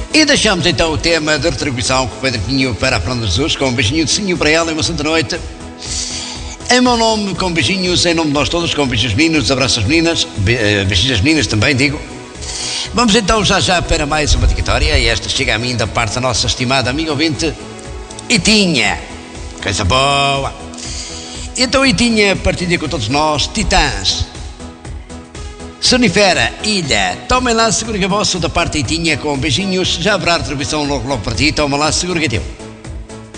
E deixamos então o tema da retribuição com o Pedrinho para a Fernanda Jesus, com um beijinho de sinho para ela e uma santa noite. Em meu nome, com beijinhos, em nome de nós todos, com beijos meninos, abraços às meninas, beijinhos às meninas também, digo. Vamos então já para mais uma dedicatória, e esta chega a mim da parte da nossa estimada amiga ouvinte, Itinha. Coisa boa. Então Itinha partilha com todos nós, Titãs, Sonifera, Ilha, tomem lá seguro que vosso da parte Itinha, com beijinhos, já haverá retribuição logo para ti, toma lá seguro que é teu.